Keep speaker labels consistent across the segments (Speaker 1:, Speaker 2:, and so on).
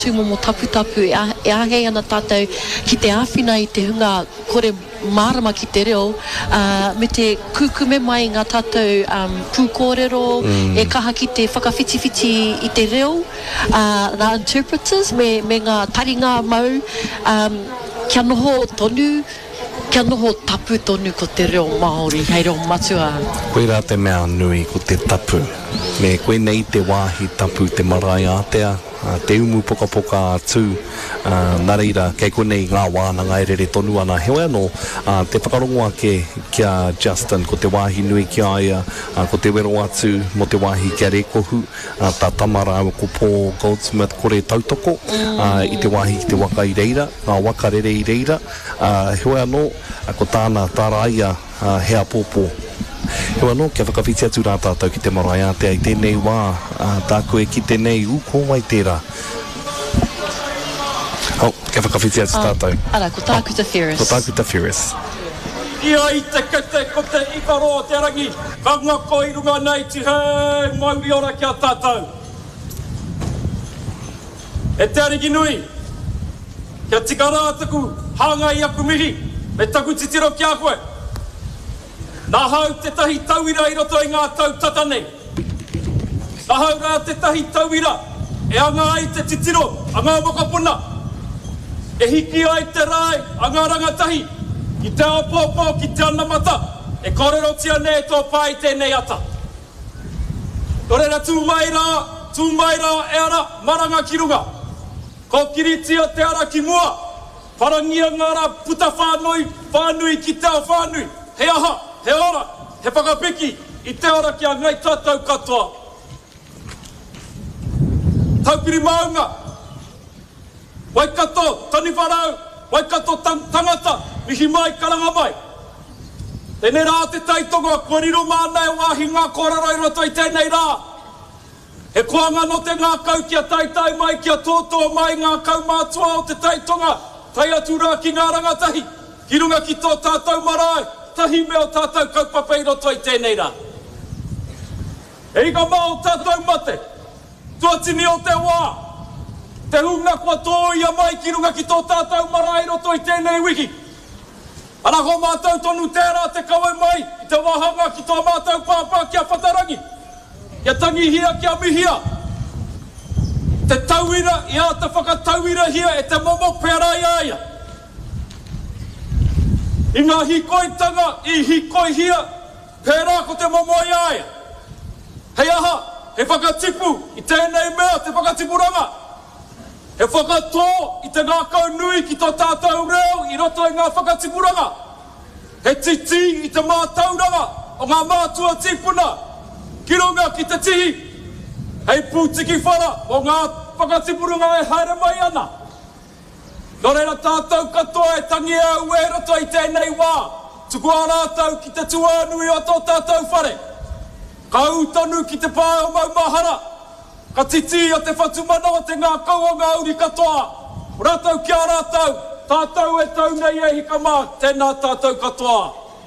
Speaker 1: Mo tapu e ahei ana tātou ki te āwhina I te hunga kore marama ki te reo me te kukume mai ngā tātou pūkōrero e kaha ki te whakawhitiwhiti I te reo ngā interpreters me ngā taringa mau kia noho tonu kia noho tapu tonu ko te reo Māori hei reo matua
Speaker 2: koe rā te mea nui ko te tapu me koe nei te wāhi tapu te marae Atea te umu poka atu nā reira kei konei ngā wānanga e rere tonu ana heoi anō te whakarongo ake kia Justin ko te wāhi nui ki aia ko te wero atu mo te wāhi kia rekohu tā tamara ko Paul Goldsmith kore tautoko I te wāhi ki te waka I reira ngā waka rere I reira heoi anō ko tāna tāraia hea pōpō Hewa no, kia whakawhiti atu rā tātou ki te marae Atea I tēnei wā, tā koe ki tēnei uko mai tērā. Kia whakawhiti atu tātou.
Speaker 1: Ara, ko tākuta Ferris.
Speaker 2: Ko tākuta Ferris.
Speaker 3: Ia I te kete ko te ikaro o te rangi, ka ngako I runga nei ti hei mauri ora kia tātou. E te ariki nui, kia tika rā taku hanga I aku mihi, me taku titiro kia koe. Nā hau te tahi tauira I roto I ngā tau tatane. Nā hau rā te tahi tauira e anga ai te titiro, a ngā mokapuna. E hiki ai te rai, a ngā rangatahi, I te apopo ki te anamata, e korero tia ne tō pai tēnei ata. Torera tū mai rā e ara maranga ki runga. Ko kiritia te ara ki mua, parangia ngā rā puta whānui ki te ao whānui, he aha. He ora, he whakapiki, I te ora ki a ngai tātou katoa. Taupiri maunga, Waikato, tani wharau, Waikato tangata, mihi mai, karanga mai. Tēnei rā te taitonga, kua riro mānei wāhi ngā kōrero I roto I tēnei rā. He koanga no te ngā kau kia taitai mai, kia tōtoa mai ngā kau mātua o te taitonga, tai atu rā ki ngā rangatahi, ki runga ki tō tātou marae. Tahi mea o tātou kaupapa I roto I tēnei rā. E ika mā o tātou mate, tuatini o te wā, te hunga kua tō ia mai ki runga ki tō tātou mara I roto I tēnei wiki. Ana ho mātou tonu tērā te kawe mai, I te wahanga ki tō mātou pāpā kia whatarangi. Ia tangihia kia mihia. Te tauira, ia te whakatauira hia e te momo pērai aia. I ngā hikoitanga, I hikoi hia, pērā ko te momo I aia. Hei aha, he whakatipu, I tēnei mea te whakatipuranga. He whakatō, I te ngākau nui ki tō tātou reo, I roto I ngā whakatipuranga. He titi, I te mātauranga, o ngā mātua tipuna, ki runga ki te tihi. Hei pūtiki whara, o ngā whakatipuranga e haere mai ana. Nō reira tātou katoa e tangi au e roto I tēnei wā. Tuku a rātou ki te tuanui o tō tātou whare. Ka utonu ki te pāe o mau mahara. Ka titi o te whatumana o te ngā kau o ngā uri katoa. Rātou ki a rātou, tātou e tau nei e hika mā, tēnā tātou katoa.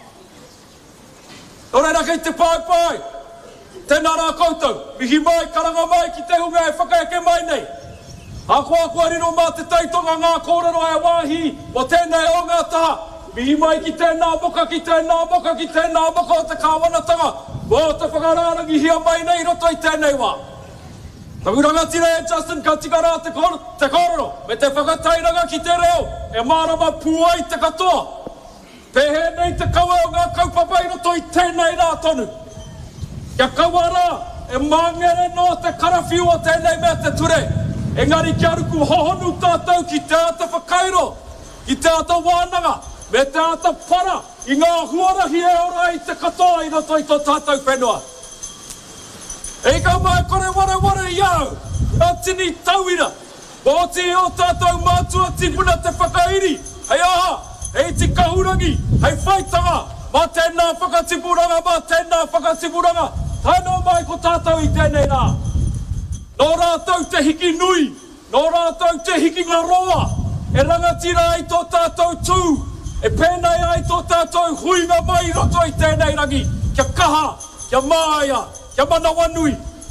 Speaker 3: Nō reira kei te pāe, tēnā rā koutou, mihi mai, karanga mai ki te hunga e whakaeke mai nei. Akua riro mā te taitonga ngā kōrero e wāhi o tēnei o ngā taha. Mihi mai ki tēnā moka ki tēnā moka o te kāwanatanga. O te whakarārangi hia mai nei roto I tēnei wā. Taku rangatira e Justin ka tika rā te kōrero. Me te whakatairanga ki te reo e mārama pūai te katoa. Pehe nei te kaua o ngā kaupapa I roto I tēnei rā tonu. Kia kaua rā e māngere no te karawhiu o tēnei mea te ture. Engari kia ruku hohonu tātou ki te ata whakairo, ki te ata wānanga, me te ata para, I ngā huarahi e ora I te katoa I roto I tō tātou whenua. E ka mai kore wara iau, a tini tauira, o te o tātou mātua tipuna te whakairi, hei aha, hei ti kahurangi, hei whaitanga, mā tēnā whakatipuranga, taino mai ko tātou I tēnei rā. Nō rātou te hiki nui, nō rātou te hiki ngā roa, e rangatira ai tō tātou tū, e pēnei ai tō tātou huinga mai roto I tēnei rangi, kia kaha, kia māia, kia manawanui,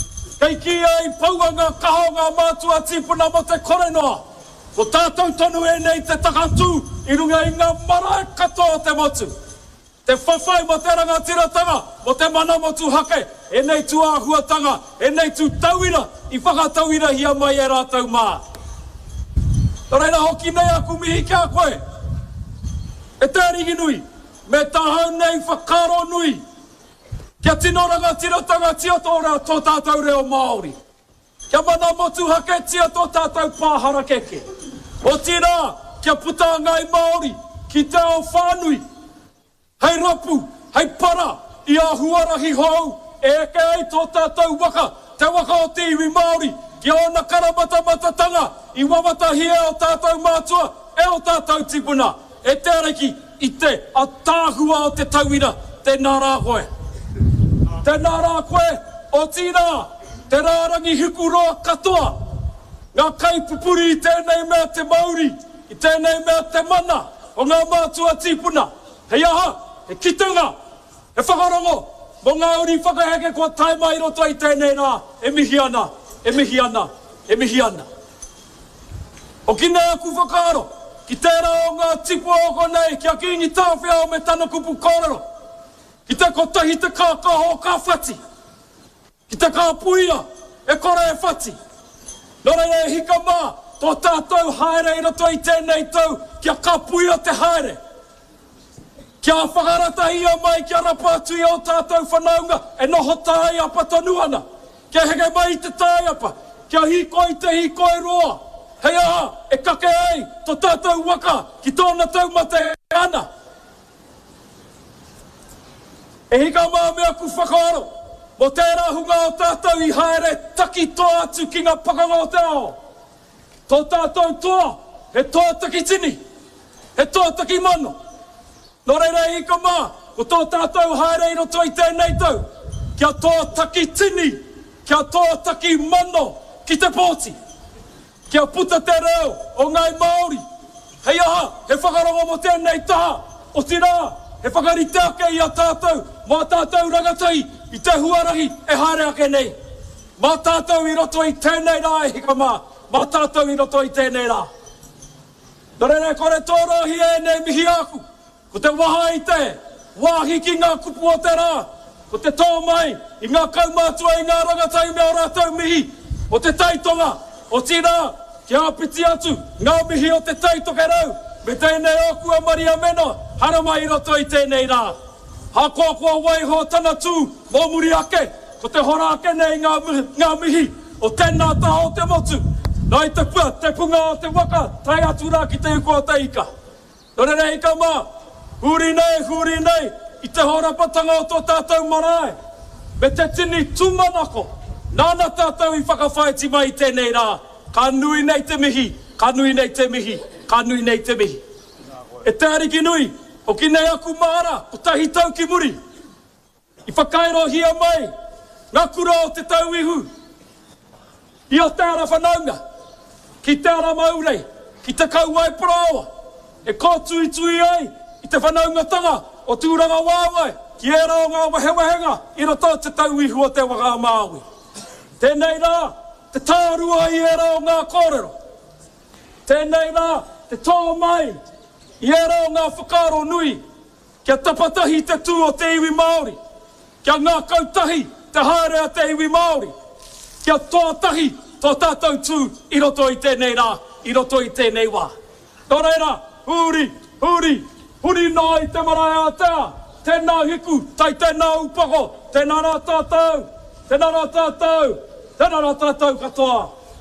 Speaker 3: Kei ki ai pauanga kahonga mātua tipuna mo te kore noa. Ko tātou tonu e nei te takatū I runga I ngā marae katoa te motu. Te whawhai mo te rangatiratanga, mo te mana motu hake, e nei tu āhuatanga, e nei tu tauira, I whakatauira hia mai e rātou mā. Reina hoki nei aku mihi kia koe. E te arigi nui, me tahau nei whakaro nui. Kia tino rangatiratanga tia tōra tō tātou reo Māori. Kia mana motu hake tia tō tātou pāhara keke. O tira, kia puta ngai Māori, ki te ao whānui. Hei rapu, hei para, I ahuarahi hou, e eke ei tō tātou waka, te waka o te iwi Māori, ki ona karamata matatanga, I wawata hia o tātou mātua, e o tātou tipuna, e te areki, I te a tāhua o te tauira, te nārā koe. Te nārā koe, o tīnā, te rārangi hiku roa katoa, ngā kaipupuri I tēnei mea te Māori, I tēnei mea te mana, o ngā mātua tipuna, hei aha, he kitanga, he whakarongo, mo ngā uri whakaheke kua taimai roto I tēnei rā, e mihi ana, e mihi ana, e mihi ana. O kine aku whakaaro, ki tērā o ngā tipu oko nei, kia kingi tāwhia o me tana kupu kōrero, ki te kotahi te kākaho ka whati, ki te kāpuia, e kore e whati. Nore e hika mā, tō tātou haere I roto I tēnei tau, kia kāpuia te haere. Kia whakarata ia mai, kia rapa atu I o tātou whanaunga, e noho tāi apa tonuana. Kia hege mai te tāi apa, kia hikoi te hikoi roa. Hei aha, e kake ei, tō tātou waka, ki tōna taumate ana. E hika mā mea ku whakaaro, mo tērā hunga o tātou I haere taki toa atu ki ngā pakanga o te ao. Tō tātou toa, he toa taki tini, he toa taki mano. Nō reira I ka mā, ko tō tātou haere I roto I tēnei tau, kia toa taki tini, kia toa taki mano ki te pōti. Kia puta te reo o ngai Māori. Hei aha, he whakarongo mo tēnei taha, o tira, he whakarite ake I a tātou, mā tātou rangatai, I te huarahi e haere ake nei. Mā tātou I roto I tēnei rā e hika mā, mā tātou I roto I tēnei rā. Nō reira kore tōrahi e nei mihi aku, ko te waha I te, wāhi ki ngā kupu o te rā, ko te tō mai, I ngā kaumātua I ngā rangatai mea o rātou mihi, o te taitonga, o tira, kia apiti atu, ngā mihi o te taitoke rau, me tēnei oku a Maria Mena, harama I roto I tēnei rā. Ha kua waiho tana tū, mō muri ake, ko te hora ake nei ngā mihi, o tēnā taha o te motu, nai te pua, te punga o te waka, tai atu rā ki te uko o te ika. Nō reira ika mā, huri nei, I te horapatanga o tō tātou marae, me te tini tūmanako, nāna tātou I whakawhaiti mai tēnei rā, ka nui nei te mihi, ka nui nei te mihi, ka nui nei te mihi. E te ariki nui, o ki nei aku māra, o tahi tau ki muri. I whakairo hia mai, ngā kura o te tau ihu. I o te ara whanaunga, ki te ara maurei, ki te kauai praoa, e kō tui ai, I te whanaunga tanga, o tūranga wāwai, ki e rao ngā wahewahenga, I roto te tau ihu o te waka Māui. Tēnei rā, te tārua I e rao ngā kōrero. Tēnei rā, te tō mai, I e rao ngā whakaro nui, kia tapatahi te tū o te iwi Māori, kia ngā kautahi, te haere a te iwi Māori, kia tōtahi, tō tātou tū, I roto I tēnei rā, I roto I tēnei wā. Nō reira, huri nā I te marae a tea, tēnā hiku, tai tēnā upako, tēnā rā tātou, tēnā rā tātou, tēnā rā tātou katoa.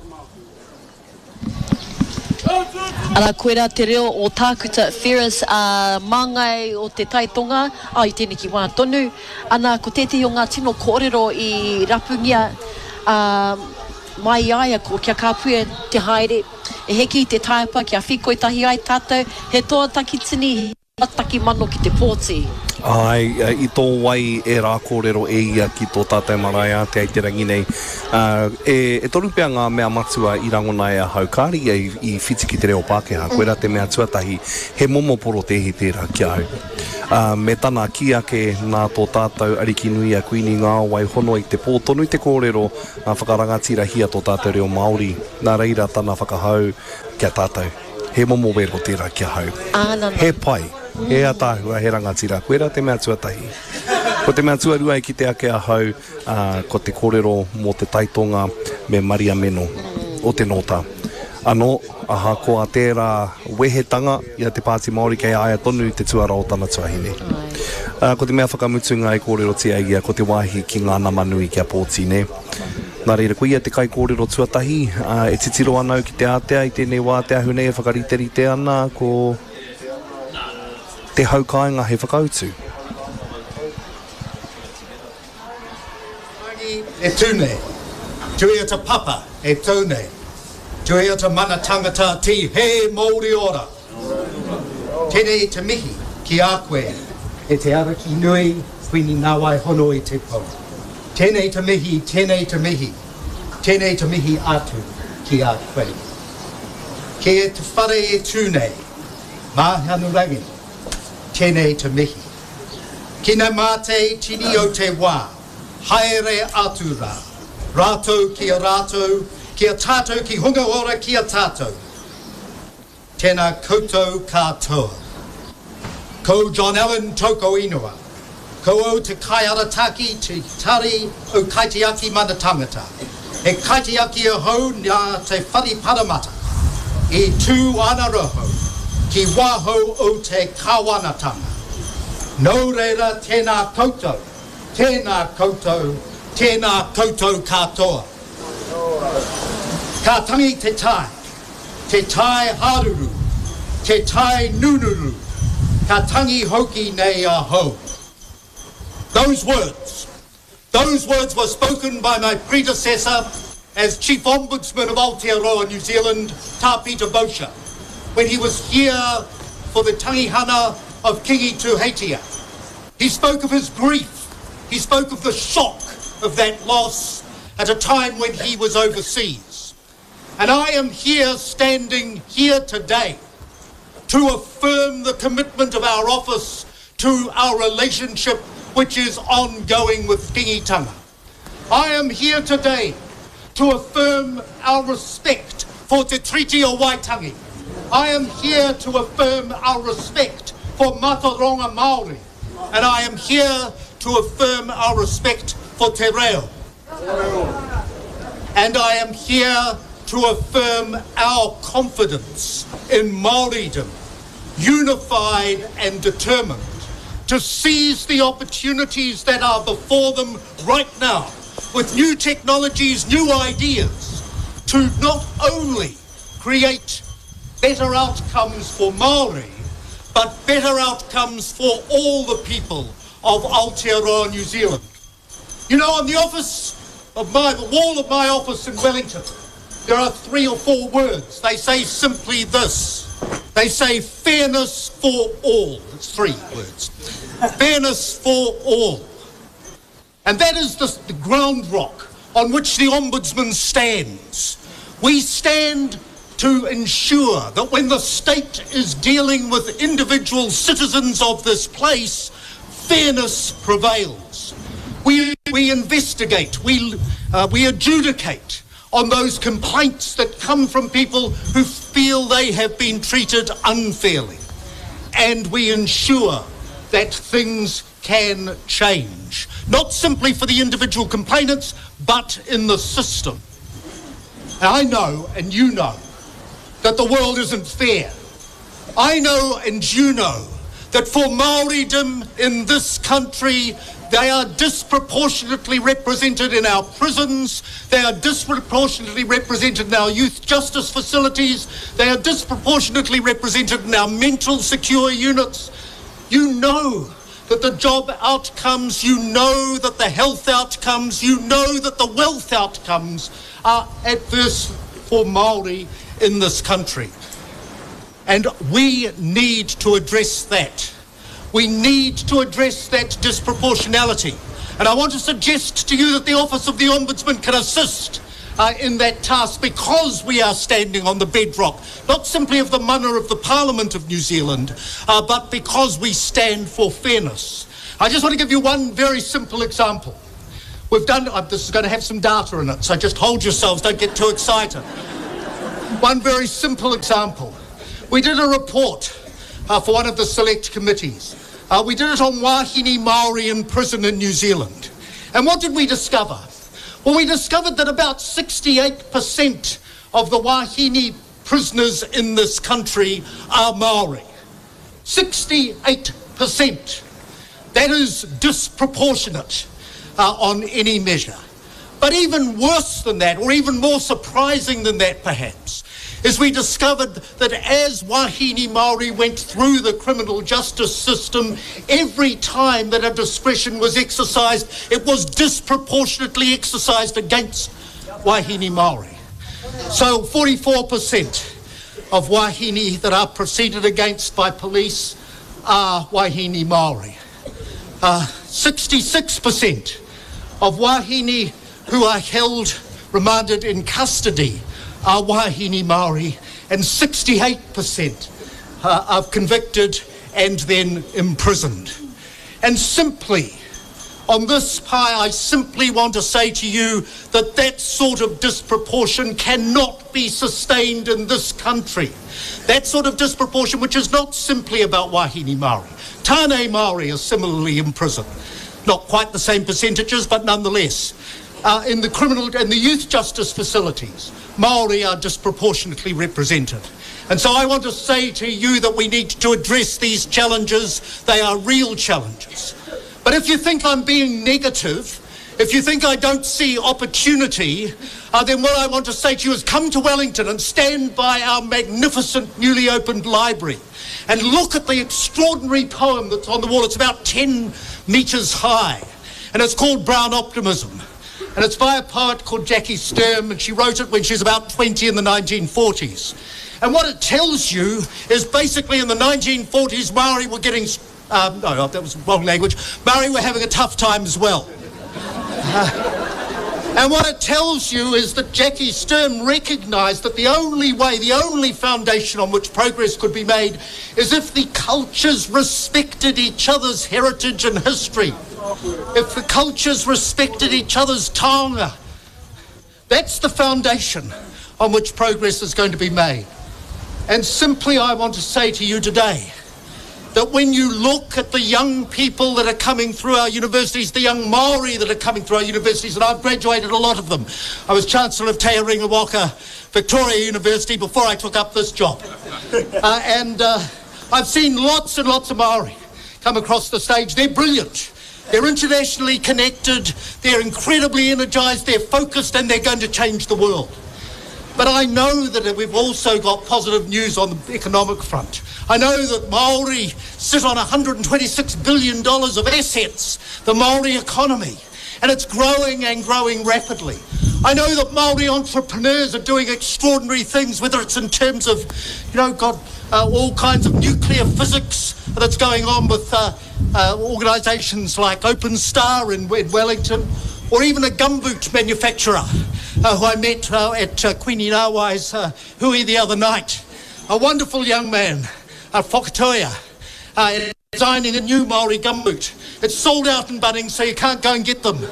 Speaker 1: Ara koe rā te reo o tākuta Ferris māngai o te taitonga, I tēnei ki wā tonu, ana ko tēti o ngā tino kōrero I rapungia mai aia ko kia kāpuia te haere, e heki te taipa kia whikoi tahi ai tātou, he toa taki tini, taki mano ki te pōti.
Speaker 2: Ai, I tō wai e rā kōrero e ia ki tō tātai marae te ai te rangi nei. E toru pia ngā mea matua I rangona e a hau kāri I whiti ki te reo Pākehā. Koe rā te mea tuatahi, he momo poro te hi tērā kia au. Me tana ki ake nā tō tātou ariki nui a kuini ngā wai hono I te pōtonu I te kōrero whakarangatira hia tō tātou reo Māori. Nā reira tana whakahau kia tātou. He momo wero tērā kia hau. He pai. He atahua, he rangatira, koe rā te mea tuatahi. Ko te mea tuarua ki te ake a hau, ko te kōrero mō te taitonga me Maria Meno o te nota. Ano, aha ko a tērā wehetanga I a te Pāti Māori kei aia tonu te tuara o tana tuahine. Ko te mea whakamutunga I kōrero tia ia, ko te wāhi ki ngā namanui kia pōtine. Nā reira, ko ia te kai kōrero tuatahi, e titiro anau ki te Atea, I tēnei wā te ahunei e whakariterite ana, ko te haukainga he whakautu.
Speaker 4: E tūne, tuia ta papa e tūne, tuia ta mana tangata ti he Māori ora. Tēnei te mihi ki a koe, e te araki nui, whini nā wai hono I te pau. Tēnei te mihi, tēnei te mihi, tēnei te mihi atu ki a koe. Ke e te whare e tūne, māhanu rangi, tēnei te mihi. Kina mate tini o te wā, haere atu rā. Rātou kia tātou ki hunga ora kia tātou. Tēnā koutou katoa. Ko John Allen toko inua. Ko o te kaiarataki te tari o kaitiaki mana tangata. E kaitiaki o hou nā te whari paramata. I tū ana roho. Ki waho o te kawanatanga. Nō reira tēnā koutou, tēnā koutou, tēnā koutou katoa. Ka tangi te tai haruru, te tai nunuru, ka tangi hoki nei a hou. Those words were spoken by my predecessor as Chief Ombudsman of Aotearoa, New Zealand, Tā Peter Bosha, when he was here for the tangihana of Kingi Tuheitia. He spoke of his grief. He spoke of the shock of that loss at a time when he was overseas. And I am here, standing here today, to affirm the commitment of our office to our relationship which is ongoing with Kingitanga. I am here today to affirm our respect for Te Treaty o Waitangi. I am here to affirm our respect for Mataronga Māori, and I am here to affirm our respect for Te Reo. And I am here to affirm our confidence in Māoridom, unified and determined to seize the opportunities that are before them right now with new technologies, new ideas, to not only create better outcomes for Māori, but better outcomes for all the people of Aotearoa, New Zealand. You know, on the wall of my office in Wellington, there are 3 or 4 words. They say simply this. They say fairness for all. It's 3 words. Fairness for all. And that is the ground rock on which the Ombudsman stands. We stand to ensure that when the state is dealing with individual citizens of this place, fairness prevails. We investigate, we adjudicate on those complaints that come from people who feel they have been treated unfairly. And we ensure that things can change, not simply for the individual complainants, but in the system. And I know, and you know, that the world isn't fair. I know, and you know, that for Māoridom in this country, they are disproportionately represented in our prisons, they are disproportionately represented in our youth justice facilities, they are disproportionately represented in our mental secure units. You know that the job outcomes, you know that the health outcomes, you know that the wealth outcomes are adverse for Māori in this country. And we need to address that. We need to address that disproportionality. And I want to suggest to you that the Office of the Ombudsman can assist in that task, because we are standing on the bedrock, not simply of the mana of the Parliament of New Zealand, but because we stand for fairness. I just want to give you one very simple example. We've done, this is going to have some data in it, so just hold yourselves, don't get too excited. One very simple example. We did a report for one of the select committees. We did it on Wahine Māori in prison in New Zealand. And what did we discover? Well, we discovered that about 68% of the Wahine prisoners in this country are Māori. 68%. That is disproportionate on any measure. But even worse than that, or even more surprising than that perhaps, is we discovered that as Wahine Māori went through the criminal justice system, every time that a discretion was exercised, it was disproportionately exercised against Wahine Māori. So 44% of Wahine that are proceeded against by police are Wahine Māori. 66% of Wahine who are held, remanded in custody are Wahine Māori, and 68% are convicted and then imprisoned. And simply, on this pie, I simply want to say to you that that sort of disproportion cannot be sustained in this country. That sort of disproportion, which is not simply about Wahine Māori. Tāne Māori are similarly imprisoned. Not quite the same percentages, but nonetheless. In the criminal and the youth justice facilities, Māori are disproportionately represented. And so I want to say to you that we need to address these challenges. They are real challenges. But if you think I'm being negative, if you think I don't see opportunity, then what I want to say to you is come to Wellington and stand by our magnificent newly opened library and look at the extraordinary poem that's on the wall. It's about 10 metres high, and it's called Brown Optimism. And it's by a poet called Jackie Sturm, and she wrote it when she was about 20 in the 1940s. And what it tells you is basically in the 1940s, Māori were getting... no, that was wrong language. Māori were having a tough time as well. And what it tells you is that Jackie Sturm recognised that the only way, the only foundation on which progress could be made is if the cultures respected each other's heritage and history. If the cultures respected each other's taonga. That's the foundation on which progress is going to be made. And simply I want to say to you today that when you look at the young people that are coming through our universities, the young Māori that are coming through our universities, and I've graduated a lot of them. I was Chancellor of Te Ringa Waka Victoria University before I took up this job. And I've seen lots and lots of Māori come across the stage. They're brilliant. They're internationally connected. They're incredibly energised. They're focused, and they're going to change the world. But I know that we've also got positive news on the economic front. I know that Māori sit on $126 billion of assets, the Māori economy, and it's growing and growing rapidly. I know that Māori entrepreneurs are doing extraordinary things, whether it's in terms of, all kinds of nuclear physics that's going on with organisations like OpenStar in Wellington, or even a gumboot manufacturer who I met at Queenie Nawai's hui the other night. A wonderful young man, Whakatoia, designing a new Māori gumboot. It's sold out in Bunnings, so you can't go and get them.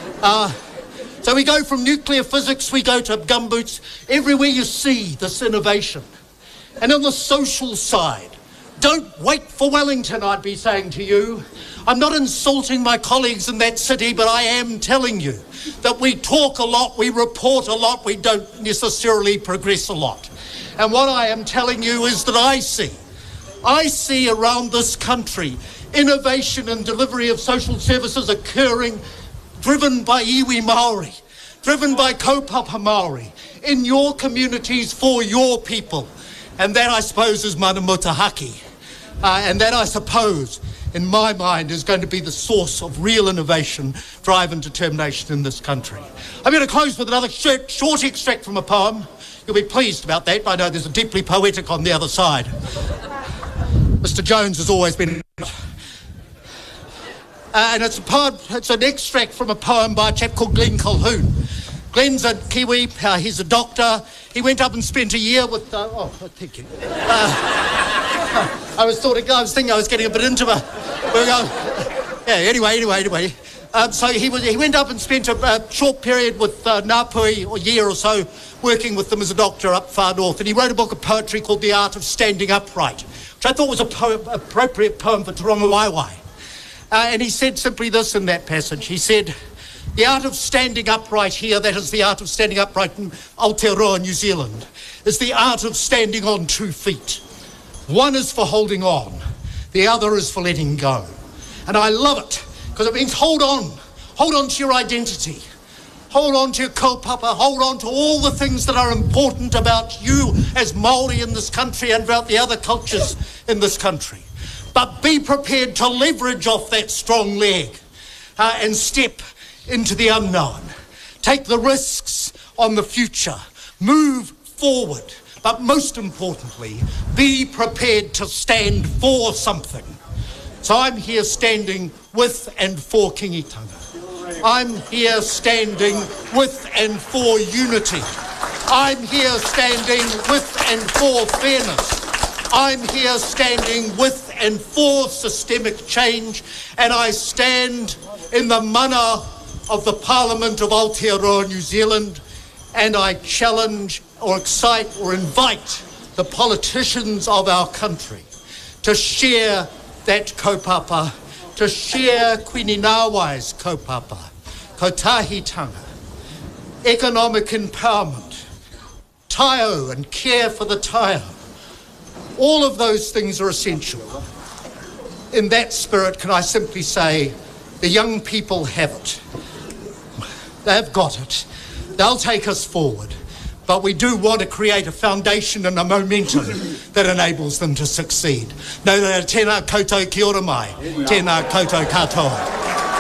Speaker 4: So we go from nuclear physics, we go to gumboots. Everywhere you see this innovation. And on the social side, don't wait for Wellington, I'd be saying to you. I'm not insulting my colleagues in that city, but I am telling you that we talk a lot, we report a lot, we don't necessarily progress a lot. And what I am telling you is that I see around this country innovation and delivery of social services occurring, driven by iwi Māori, driven by kaupapa Māori, in your communities for your people. And that, I suppose, is mana mutahaki. And that, I suppose, in my mind, is going to be the source of real innovation, drive and determination in this country. I'm going to close with another short extract from a poem. You'll be pleased about that. I know there's a deeply poetic on the other side. Mr. Jones has always been and it's a poem. It's an extract from a poem by a chap called Glenn Colquhoun. Glenn's a Kiwi. He's a doctor. He went up and spent a year with. Thank you. I was thinking I was getting a bit intimate. Anyway. So he went up and spent a short period with Ngāpuhi, a year or so, working with them as a doctor up far north. And he wrote a book of poetry called The Art of Standing Upright, which I thought was an appropriate poem for Te Ronga Waiwai. And he said simply this in that passage. He said, the art of standing upright here, that is the art of standing upright in Aotearoa, New Zealand, is the art of standing on 2 feet. One is for holding on, the other is for letting go. And I love it, because it means hold on to your identity, hold on to your kaupapa, hold on to all the things that are important about you as Māori in this country and about the other cultures in this country. But be prepared to leverage off that strong leg and step into the unknown. Take the risks on the future. Move forward. But most importantly, be prepared to stand for something. So I'm here standing with and for Kingitanga. I'm here standing with and for unity. I'm here standing with and for fairness. I'm here standing with and for systemic change, and I stand in the mana of the Parliament of Aotearoa, New Zealand, and I challenge or excite or invite the politicians of our country to share that kaupapa, to share Queenie Ngāwai's kaupapa, kotahitanga, economic empowerment, taio and care for the taio. All of those things are essential. In that spirit, can I simply say, the young people have it. They've got it. They'll take us forward. But we do want to create a foundation and a momentum that enables them to succeed. No, tēnā koutou ki ora mai. Tēnā koutou katoa.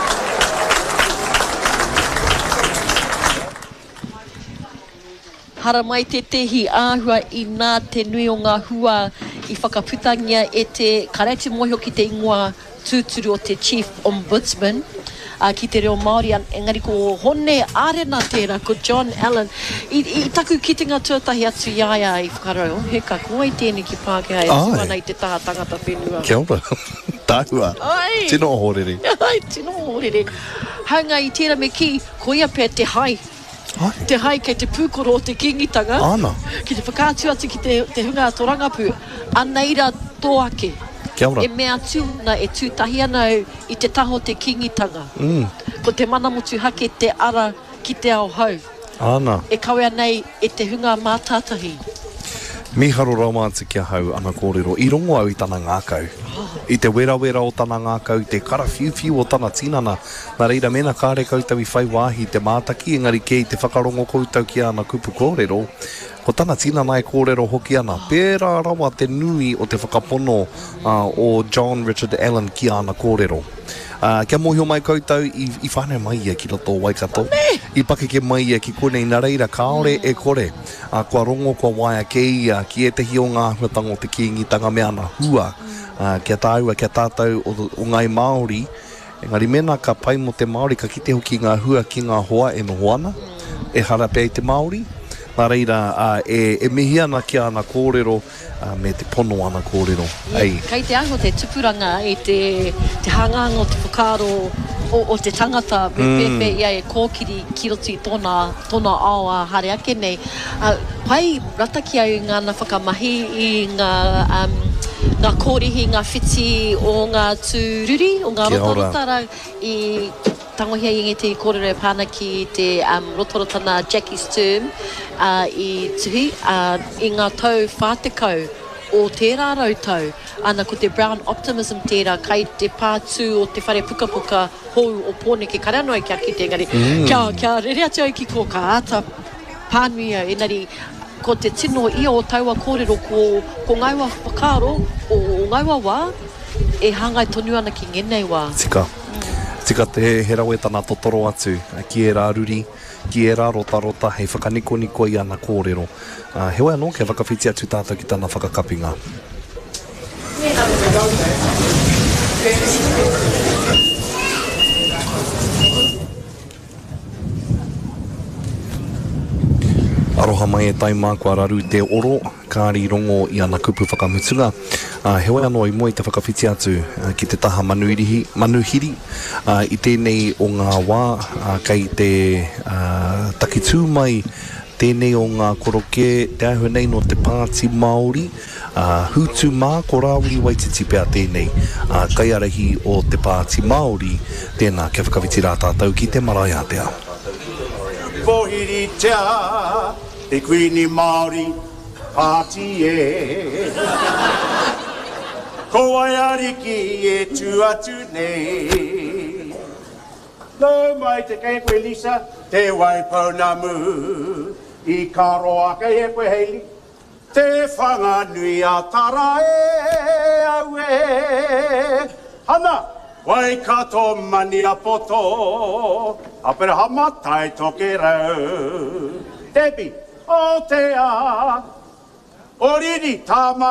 Speaker 1: Hara mai te tehi āhua I nā te nui o ngā hua I whakaputangia e te karete moho ki te ingoa tūturu o te Chief Ombudsman. Ki te reo Māori, engari ko hone ārena tērā, ko John Allen. I taku kitinga tuatahi atu iaia I whakarau. Heka, ko ai tēnei ki Pākehā e tuana I te taha tangata whenua.
Speaker 2: Kia ora. Tāhua. Tino horere.
Speaker 1: Ai, tino horere. Hanga I tērā me ki, ko ia pēr te hai. Te hai kei te pūkoro o te kingitanga.
Speaker 2: Ana.
Speaker 1: Ki te whakātu atu ki te hunga torangapu. Anaira tō ake.
Speaker 2: Kia ora.
Speaker 1: E mea tūna e tūtahi ana I te taho te kingitanga. Ko te manamotu hake te ara ki te ao hau.
Speaker 2: Ana.
Speaker 1: E kawea nei e te hunga mātātahi.
Speaker 2: Miharo raumātu kia hau ana kōrero. I rongo au I tana ngākau. I te wera o tana ngākau, te kara whiu o tana tinana. Nā reira mena kāre koutou I whai wāhi te mātaki, engari kei te whakarongo koutou ki ana kupu kōrero. Ko tana tinana e kōrero hoki ana. Pērā rawa te nui o te whakapono o John Richard Allen ki ana kōrero. Kia mohio mai koutou I whānau mai ia ki roto Waikato. I pakeke mai ia ki konei nā reira kaore e kore. Kua rongo kua waia kei ki e tehi o ngā huatango te kingitanga me ana hua. Kia tāua, kia tātou o ngai Māori. Engari mena ka pai mo te Māori ka kite hoki ngā hua ki ngā hoa e noho ana. E harapei te Māori. Nā reira, e mihi ana ki ana kōrero me te pono ana kōrero.
Speaker 1: Kei te ango te tupuranga I te hanganga o te whakaro o te tangata pepe ia e kōkiri ki roto I tōna ao a hare ake nei. Pai rata ki au ngāna whakamahi I ngā kōrihi, ngā whiti o ngā tūruri, o ngā rotorotara I tangohia I te kōrero e pāna ki te rotorotana Jackie Sturm I tuhi I ngā tau whātekau o tērā rautau. Ana ko te brown optimism tērā, kai te pātū o te whare puka hou o pōneke kare anō kia ki te ngari. Kia rere atu au ki ko ka ata pānuia, enari ko te tino ia o taua kōrero ko ngaiwa whakaro o ngaiwa wā e hangai tonu ana ki ngenei wā.
Speaker 2: Tika te he rawe tana totoro atu, ki e rāruri, ki e rā rota, hei whakaniko I ana kōrero. Hewa anō, kia whakawhiti atu tātou ki tāna whakakapinga. Aroha mai e tai mākua raru te oro, kāri rongo i ana kupu whakamutunga. Heoi anō i mua i te whakawhiti atu ki te taha manuhiri. I tēnei o ngā wā, kei te takitū mai, tēnei o ngā koroke, te ahu nei no te Pāti Māori, hutu mā, ko Rāwiri Waititi pēr tēnei, kai arahi o te Pāti Māori, tēnā kia whakawhiti rā tātou ki te marae Aotea.
Speaker 5: Pohiri tea, te kuini Māori, Pāti e. Ko ai ariki e tu atu nei. Nau mai te kei koe Lisa, te waipau nā mū. I ka roa kei e koe Hailey, te whanganui a tara e au e. Hana! Wai kato mani a poto, a pera hama tai toke rau. Debbie, o te a, oriri tama